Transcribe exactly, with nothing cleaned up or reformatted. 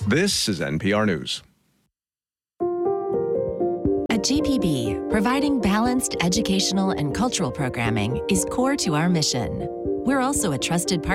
This is N P R News. At G P B, providing balanced educational and cultural programming is core to our mission. We're also a trusted partner